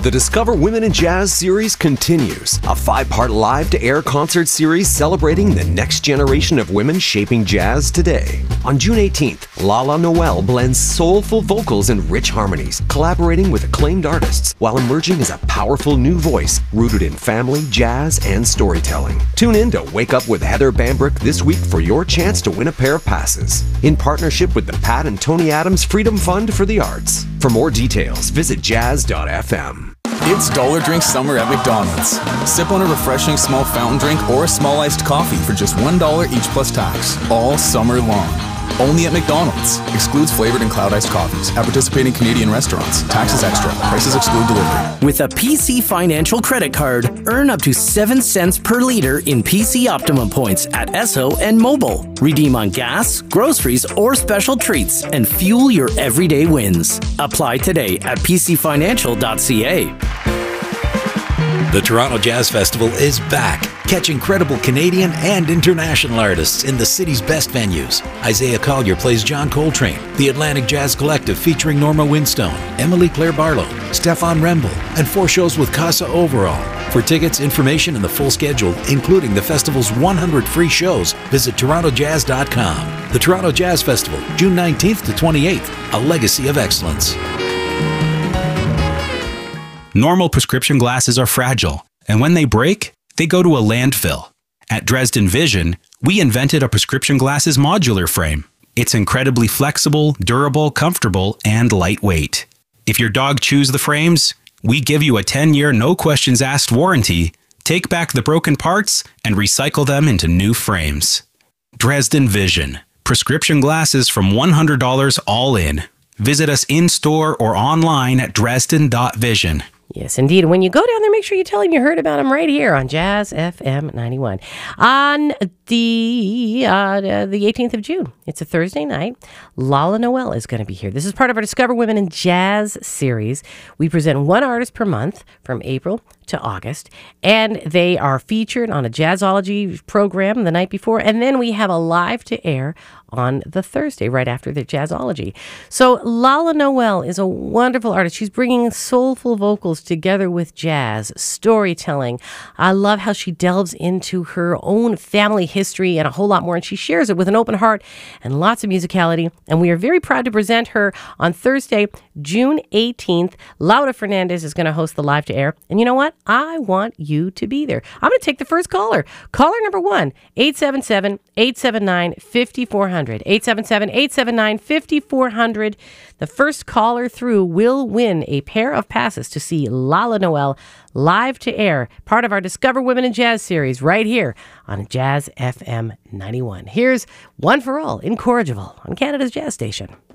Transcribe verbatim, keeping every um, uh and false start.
The Discover Women in Jazz series continues, a five-part live-to-air concert series celebrating the next generation of women shaping jazz today. On June eighteenth, Lala Noel blends soulful vocals and rich harmonies, collaborating with acclaimed artists while emerging as a powerful new voice rooted in family, jazz, and storytelling. Tune in to Wake Up with Heather Bambrick this week for your chance to win a pair of passes, in partnership with the Pat and Tony Adams Freedom Fund for the Arts. For more details, visit jazz dot f m. It's Dollar Drink Summer at McDonald's. Sip on a refreshing small fountain drink or a small iced coffee for just one dollar each plus tax, all summer long. Only at McDonald's. Excludes flavored and cloud iced coffees. At participating Canadian restaurants. Taxes extra. Prices exclude delivery. With a P C Financial credit card, earn up to seven cents per liter in P C Optimum points at Esso and Mobile. Redeem on gas, groceries, or special treats and fuel your everyday wins. Apply today at p c financial dot c a. The Toronto Jazz Festival is back. Catch incredible Canadian and international artists in the city's best venues. Isaiah Collier plays John Coltrane, the Atlantic Jazz Collective featuring Norma Winstone, Emily Claire Barlow, Stefan Remble, and four shows with Casa Overall. For tickets, information, and the full schedule, including the festival's one hundred free shows, visit toronto jazz dot com. The Toronto Jazz Festival, June nineteenth to twenty-eighth, a legacy of excellence. Normal prescription glasses are fragile, and when they break, they go to a landfill. At Dresden Vision, we invented a prescription glasses modular frame. It's incredibly flexible, durable, comfortable, and lightweight. If your dog chews the frames, we give you a ten-year no-questions-asked warranty, take back the broken parts, and recycle them into new frames. Dresden Vision. Prescription glasses from one hundred dollars all in. Visit us in-store or online at dresden dot vision. Yes, indeed. When you go down there, make sure you tell him you heard about him right here on Jazz F M ninety-one. On the uh, the eighteenth of June, it's a Thursday night, Lala Noel is going to be here. This is part of our Discover Women in Jazz series. We present one artist per month from April to August, and they are featured on a Jazzology program the night before, and then we have a live to air on the Thursday right after the Jazzology. So Lala Noel is a wonderful artist. She's bringing soulful vocals together with jazz, storytelling. I love how she delves into her own family history and a whole lot more, and she shares it with an open heart and lots of musicality, and we are very proud to present her on Thursday, June eighteenth. Laura Fernandez is going to host the live to air, and you know what? I want you to be there. I'm going to take the first caller. Caller number one, eight seven seven, eight seven nine, five four zero zero. eight seven seven, eight seven nine, five four zero zero. The first caller through will win a pair of passes to see Lala Noel live to air, part of our Discover Women in Jazz series right here on Jazz F M ninety-one. Here's One for All, Incorrigible on Canada's Jazz Station.